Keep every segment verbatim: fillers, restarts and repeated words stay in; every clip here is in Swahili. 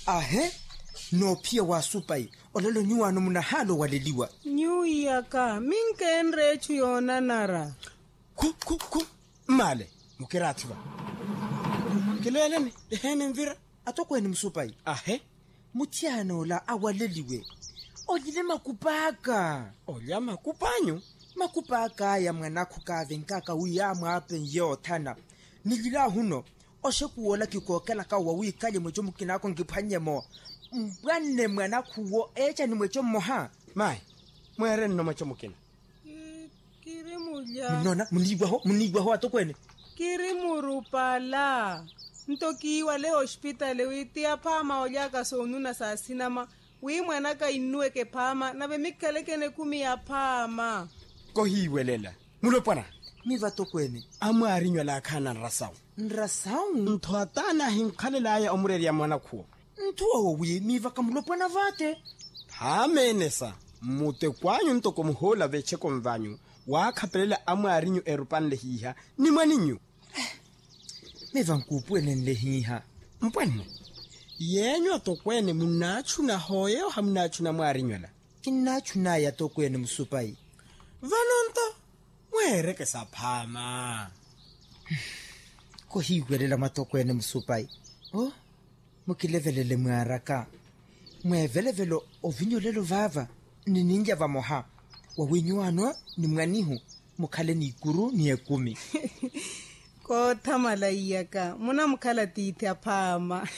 Ahe, no pia wa supai, olelo nyua no munahalo waleliwa. Nyu yaka, minke enre chuyona nara. Ku, ku, ku, male, mukiratiba. Kileleni, dehene mvira, atoko eni msupai. Ahe, mutiano la awaleliwe. Ojile makupaka. Oja makupanyo? Makupaka ya mwanaku kave nkaka uyamu hapen yo tana. Nilila huno, oshe kuola kikokela ka wawi kali mwecho mkinako ngipanye mo. Mbwane mwanaku wo echa ni mwecho moha. Mai, mwere nino mwecho mkina. Kiri muja. Mnona, munigwa ho, munigwa ho atokwene. Kiri murupala. Ntoki wale hospitali witia pama ojaka sonuna saa sinama. Wii mwanaka inuwe ke pama, nabe mikaleke ne kumi ya pama. Kohi welela. Mulopana. Miva tokwene. Amu arinyo la kana nrasau. Nrasau? Ntuatana hinkalela ya omureri ya mwana kuo. Ntuwa wawi, miva kamulopana vate. Hamenesa. Mute kwanyu ntoko muhola vecheko mvanyu. Wakapelela amu arinyo erupande hiha. Ni mwaninyu. Miva nkupwene nle hiha. Mpwene. Yenyo atokwene munachu na hoyo hamunachu na mwarinyola. Kinachu na ya tokwene msupai. Vanonto, mwereke sapama. Kohigwelela matokwene msupai. Oh, mukilevelele mwaraka. Mwevelevelo ovinyolelo vava. Nininja va moha. Wawinyuano ni mwanihu. Mukale ni ikuru ni ekumi. Kota malayaka, muna mukala titi apama.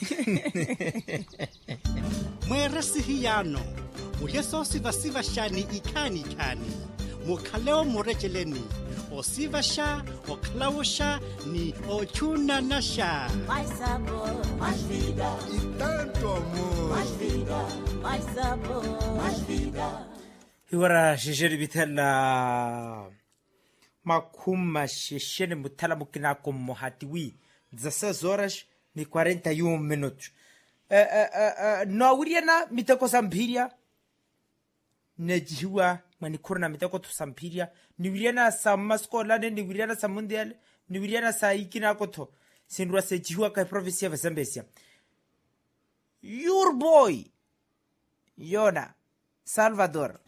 Mwere sihiyano, muheso siva siva shani ikani ikani. Mukaleo murejeleni, o siva sha, o klawo sha, ni o chuna na sha. Mais sabor, mais vida. E tanto amor. Mais vida, mais sabor, mais vida. Hiwara shishiri bitela makuma shishene mutala mukinako mohatiwi. Zasa zorash ni cuarenta y un minutos. Eh, eh, eh, no wiriana miteko sampiria. Nejiwa manikurna miteko tu sampiria. Ni wiriana sa maskola ne ni wiriana sa mundial. Ni wiriana sa ikinako to. Sinrua se jiwa kai provinsia vesambesia. Your boy Yona Salvador